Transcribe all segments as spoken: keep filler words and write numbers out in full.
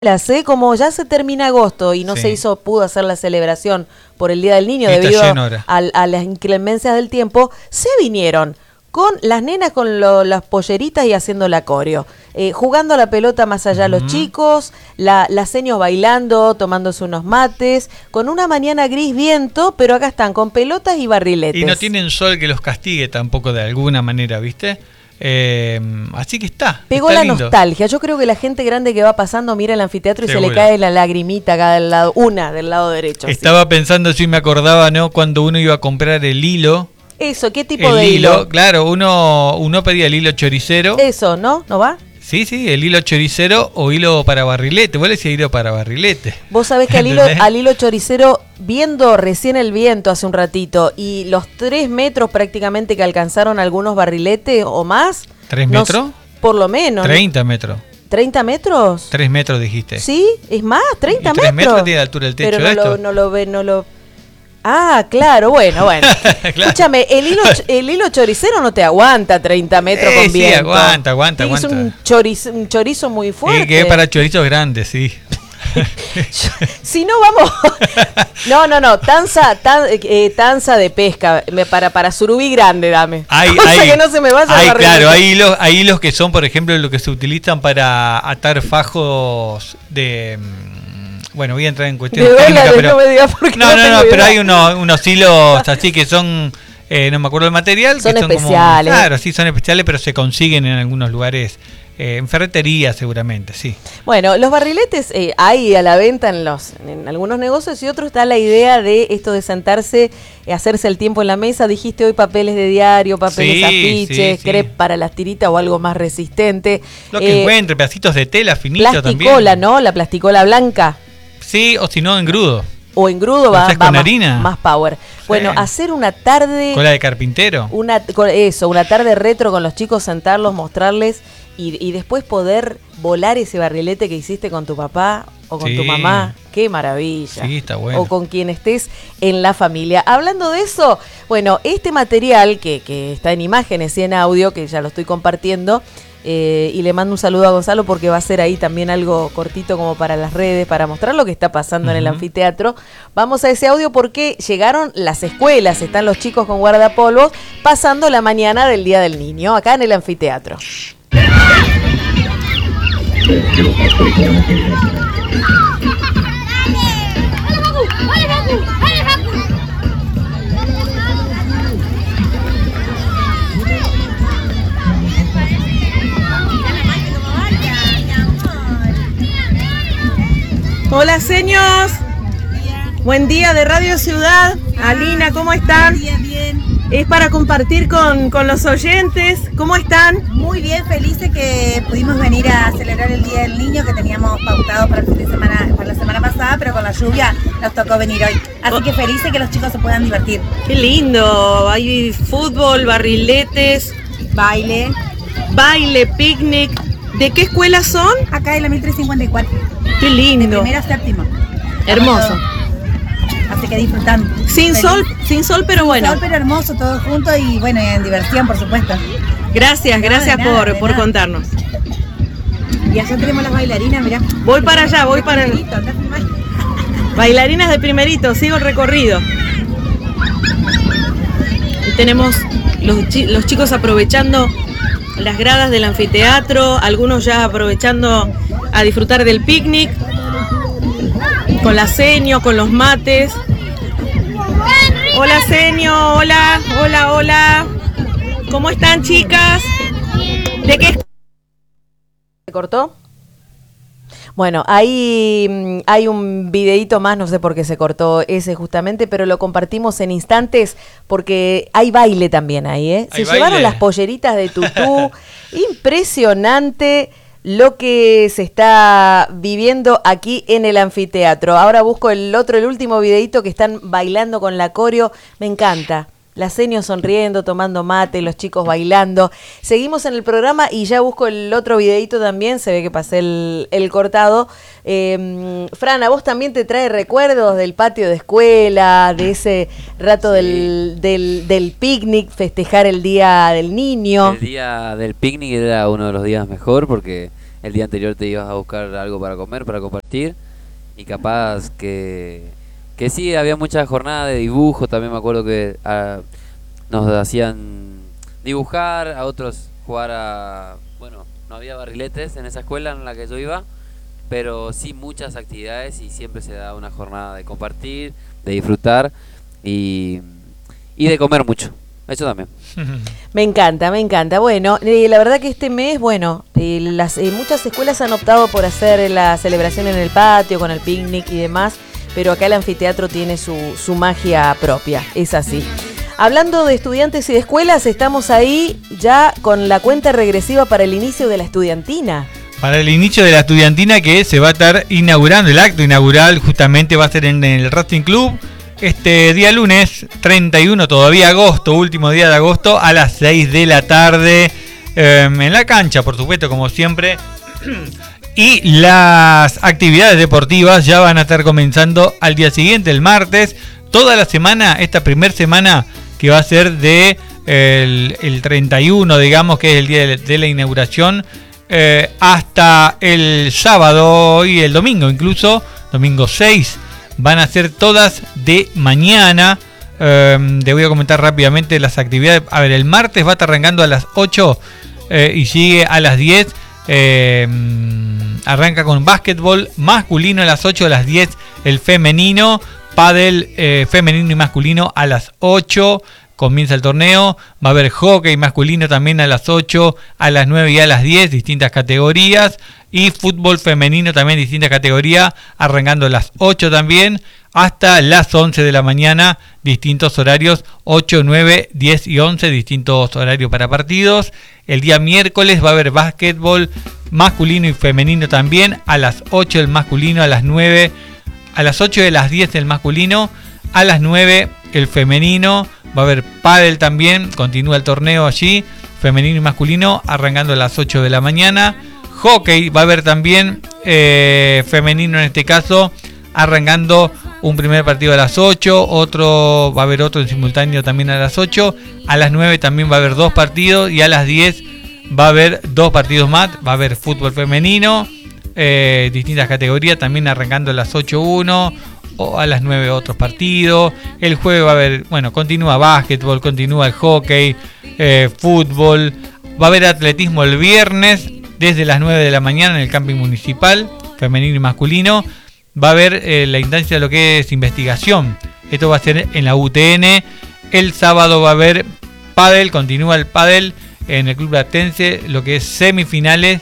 La sé, como ya se termina agosto y no Sí. se hizo, pudo hacer la celebración por el Día del Niño Está debido lleno ahora. a, a las inclemencias del tiempo, se vinieron con las nenas con lo- las polleritas y haciendo la coreo, eh, jugando a la pelota más allá Ujú. los chicos, la, las seños bailando, tomándose unos mates, con una mañana gris viento, pero acá están con pelotas y barriletes. Y no tienen sol que los castigue tampoco de alguna manera, ¿viste? Eh, así que está. Pegó está la lindo. nostalgia. Yo creo que la gente grande que va pasando mira el anfiteatro y se Seguro. le cae la lagrimita acá del lado, una del lado derecho. así. Estaba pensando, si me acordaba, ¿no? Cuando uno iba a comprar el hilo. Eso, ¿qué tipo El de hilo, hilo? claro, uno, uno pedía el hilo choricero. Eso, ¿no? ¿No va? Sí, sí, el hilo choricero o hilo para barrilete. Vos le decías hilo para barrilete. Vos sabés que al hilo, ¿Entendés? al hilo choricero, viendo recién el viento hace un ratito y los tres metros prácticamente que alcanzaron algunos barriletes o más. ¿Tres no metros? s- por lo menos. treinta metros. ¿treinta metros? Tres metros dijiste. Sí, es más, treinta Y tres metros. metros tiene de altura el techo Pero no esto. lo, no lo ve, no lo... Ah, claro, bueno, bueno. Claro. Escúchame, el hilo, ch- el hilo choricero no te aguanta treinta metros Eh, con sí, viento. aguanta, aguanta, Es un aguanta. chorizo, un chorizo muy fuerte. Y que es para chorizos grandes, sí. Si no vamos, no, no, no, tanza, tan, eh, tanza de pesca me- para para surubí grande, dame. Hay, Cosa hay- que no se me vaya hay, la claro, barriga. hay hilos, hay hilos que son, por ejemplo, lo que se utilizan para atar fajos de... mm, Bueno, voy a entrar en De cuestiones verdad, técnicas, pero... no me digas porque No, no, tengo no, pero idea. hay uno- unos hilos así que son... eh, no me acuerdo el material. Son que son especiales. Como, claro, sí, son especiales, pero se consiguen en algunos lugares, eh, en ferretería seguramente, sí. Bueno, los barriletes eh, hay a la venta en los en algunos negocios y otros está la idea de esto de sentarse, eh, hacerse el tiempo en la mesa. Dijiste hoy papeles de diario, papeles Sí, afiches, sí, sí. crep para las tiritas o algo más resistente. Lo que Eh, encuentre, pedacitos de tela finito plasticola, también. ¿no? La plasticola blanca. Sí, o si no, engrudo. O en grudo ¿Lo va, haces va con más, harina? más power. Bueno, Sí. hacer una tarde, Cola de carpintero. una con eso, una tarde retro con los chicos, sentarlos, mostrarles y, y después poder volar ese barrilete que hiciste con tu papá o con Sí. tu mamá. Qué maravilla. Sí, está bueno. O con quien estés en la familia. Hablando de eso, bueno, este material que, que está en imágenes y en audio, que ya lo estoy compartiendo, eh, y le mando un saludo a Gonzalo porque va a ser ahí también algo cortito como para las redes, para mostrar lo que está pasando en el Ujú. anfiteatro. Vamos a ese audio porque llegaron las escuelas, están los chicos con guardapolvos pasando la mañana del Día del Niño acá en el anfiteatro. Hola, señores. Buen día de Radio Ciudad. Alina, ¿cómo están? Bien, bien. Es para compartir con, con los oyentes. ¿Cómo están? Muy bien, felices que pudimos venir a celebrar el Día del Niño que teníamos pautado para el fin de semana, para la semana pasada, pero con la lluvia nos tocó venir hoy. Así que felices que los chicos se puedan divertir. Qué lindo. Hay fútbol, barriletes, Baile. baile, picnic. ¿De qué escuelas son? Acá en la mil trescientos cincuenta y cuatro. Qué De lindo. primero a séptimo. Hermoso. Así que disfrutando. Sin Feliz. sol, sin sol, pero bueno. Sol, pero hermoso, todo junto y bueno, y en diversión, por supuesto. Gracias, No, gracias de nada, por, de por nada. contarnos. Y allá tenemos las bailarinas, mirá. Voy para allá, voy para el... Primerito, acá filmás. Bailarinas de primerito, sigo el recorrido. Y tenemos los, chi- los chicos aprovechando las gradas del anfiteatro, algunos ya aprovechando a disfrutar del picnic, con la seño, con los mates. Hola seño, hola, hola, hola. ¿Cómo están, chicas? ¿De qué? ¿Se cortó? Bueno, ahí mm, hay un videíto más, no sé por qué se cortó ese justamente, pero lo compartimos en instantes porque hay baile también ahí, ¿eh? Hay Se llevaron baile. las polleritas de tutú, impresionante lo que se está viviendo aquí en el anfiteatro. Ahora busco el otro, el último videíto que están bailando con la coreo, me encanta. Las seños sonriendo, tomando mate, los chicos bailando. Seguimos en el programa y ya busco el otro videíto también. Se ve que pasé el, el cortado. Eh, Fran, ¿a vos también te trae recuerdos del patio de escuela, de ese rato Sí. del, del, del picnic, festejar el Día del Niño? El día del picnic era uno de los días mejor porque el día anterior te ibas a buscar algo para comer, para compartir, y capaz que, que sí, había mucha jornada de dibujo, también me acuerdo que a, nos hacían dibujar, a otros jugar a, bueno, no había barriletes en esa escuela en la que yo iba, pero sí muchas actividades y siempre se da una jornada de compartir, de disfrutar y, y de comer mucho, eso también. Me encanta, me encanta. Bueno, eh, la verdad que este mes, bueno, eh, las eh, muchas escuelas han optado por hacer la celebración en el patio, con el picnic y demás, pero acá el anfiteatro tiene su, su magia propia, es así. Hablando de estudiantes y de escuelas, estamos ahí ya con la cuenta regresiva para el inicio de la estudiantina. Para el inicio de la estudiantina que se va a estar inaugurando, el acto inaugural justamente va a ser en el Racing Club. Este día lunes, treinta y uno, todavía agosto, último día de agosto, a las seis de la tarde, eh, en la cancha, por supuesto, como siempre. Y las actividades deportivas ya van a estar comenzando al día siguiente, el martes, toda la semana, esta primera semana que va a ser de eh, el, el treinta y uno, digamos, que es el día de, de la inauguración, eh, hasta el sábado y el domingo, incluso, domingo seis. Van a ser todas de mañana. Eh, te voy a comentar rápidamente las actividades. A ver, el martes va a estar arrancando a las ocho eh, y sigue a las diez. Eh, arranca con básquetbol masculino a las ocho, a las diez el femenino. Pádel eh, femenino y masculino a las ocho. Comienza el torneo. Va a haber hockey masculino también a las ocho, a las nueve y a las diez, distintas categorías. Y fútbol femenino también, distintas categorías, arrancando a las ocho también, hasta las once de la mañana, distintos horarios, ocho, nueve, diez y once, distintos horarios para partidos. El día miércoles va a haber básquetbol masculino y femenino también, a las ocho el masculino, a las nueve, a las ocho de las diez el masculino, a las nueve el femenino. Va a haber pádel también, continúa el torneo allí, femenino y masculino, arrancando a las ocho de la mañana. Hockey va a haber también, eh, femenino en este caso, arrancando un primer partido a las ocho, otro va a haber otro en simultáneo también a las ocho, a las nueve también va a haber dos partidos y a las diez va a haber dos partidos más, va a haber fútbol femenino, eh, distintas categorías, también arrancando a las ocho uno, o a las nueve otros partidos. El jueves va a haber, bueno, continúa básquetbol, continúa el hockey, eh, fútbol, va a haber atletismo el viernes desde las nueve de la mañana en el camping municipal, femenino y masculino. Va a haber eh, la instancia de lo que es investigación, esto va a ser en la U T N. El sábado va a haber pádel, continúa el pádel en el Club Platense, lo que es semifinales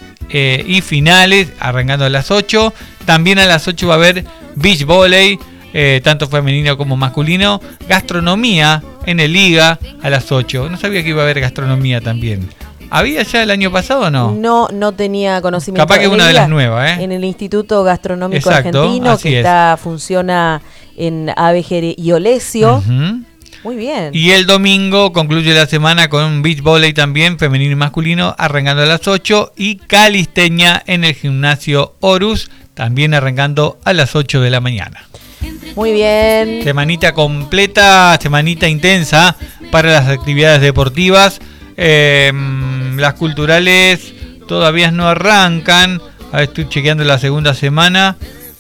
eh, y finales, arrancando a las ocho. También a las ocho va a haber beach volley, eh, tanto femenino como masculino. Gastronomía en el Liga a las ocho. No sabía que iba a haber gastronomía también. ¿Había ya el año pasado o no? No, no tenía conocimiento. Capaz que es una de las nuevas, ¿eh? En el Instituto Gastronómico Exacto, Argentino, que es. está funciona en Avéjere y Olesio. Uh-huh. Muy bien. Y el domingo concluye la semana con beach volley también, femenino y masculino, arrancando a las ocho. Y calistenia en el gimnasio Horus, también arrancando a las ocho de la mañana. Muy bien. Semanita completa, semanita intensa para las actividades deportivas. Eh, las culturales todavía no arrancan. A ver, estoy chequeando la segunda semana.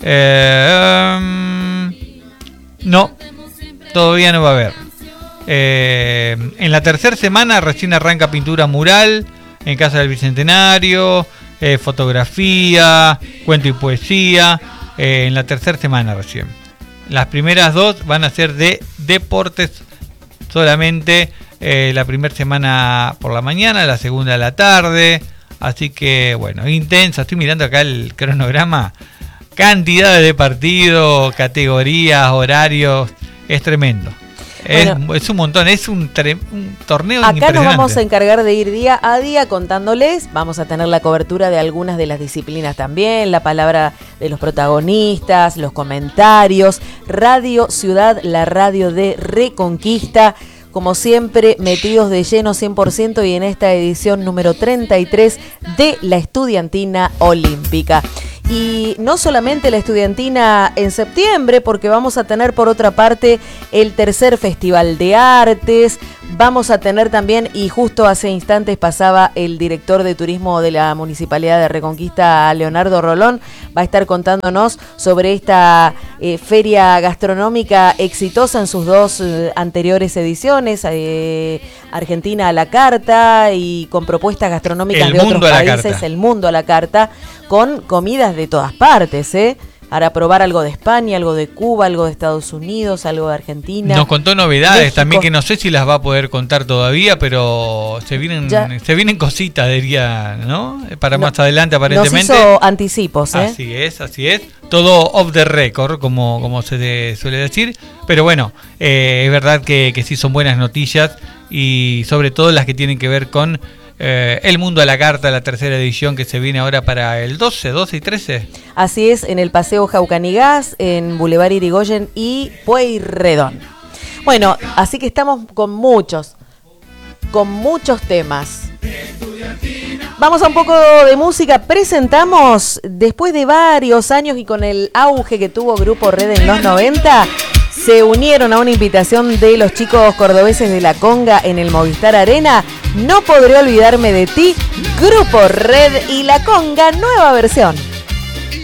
Eh, um, no, todavía no va a haber. Eh, en la tercera semana recién arranca pintura mural en Casa del Bicentenario, eh, fotografía, cuento y poesía. Eh, en la tercera semana recién. Las primeras dos van a ser de deportes solamente. Eh, la primera semana por la mañana, la segunda a la tarde. Así que, bueno, intensa. Estoy mirando acá el cronograma. Cantidades de partidos, categorías, horarios. Es tremendo. Bueno, es, es un montón. Es un, tre- un torneo acá impresionante. Acá nos vamos a encargar de ir día a día contándoles. Vamos a tener la cobertura de algunas de las disciplinas también. La palabra de los protagonistas, los comentarios. Radio Ciudad, la radio de Reconquista. Como siempre, metidos de lleno cien por ciento y en esta edición número treinta y tres de la Estudiantina Olímpica. Y no solamente la estudiantina en septiembre, porque vamos a tener por otra parte el tercer Festival de Artes, vamos a tener también, y justo hace instantes pasaba el director de turismo de la Municipalidad de Reconquista, Leonardo Rolón, va a estar contándonos sobre esta eh, feria gastronómica exitosa en sus dos eh, anteriores ediciones, eh, Argentina a la carta y con propuestas gastronómicas El de otros mundo a la países, carta. el mundo a la carta, con comidas de todas partes, ¿eh? Para probar algo de España, algo de Cuba, algo de Estados Unidos, algo de Argentina. Nos contó novedades México. también que no sé si las va a poder contar todavía, pero se vienen Ya. se vienen cositas, diría, ¿no? Para No, más adelante aparentemente. Nos hizo anticipos, ¿eh? Así es, así es. Todo off the record, como, como se de- suele decir. Pero bueno, eh, es verdad que, que sí son buenas noticias y sobre todo las que tienen que ver con eh, El Mundo a la Carta, la tercera edición que se viene ahora para el doce, doce y trece. Así es, en el Paseo Jaucanigás, en Boulevard Irigoyen y Pueyrredón. Bueno, así que estamos con muchos, con muchos temas. Vamos a un poco de música. Presentamos, después de varios años y con el auge que tuvo Grupo Red en los noventa, se unieron a una invitación de los chicos cordobeses de La Conga en el Movistar Arena. No podré olvidarme de ti, Grupo Red y La Conga, nueva versión.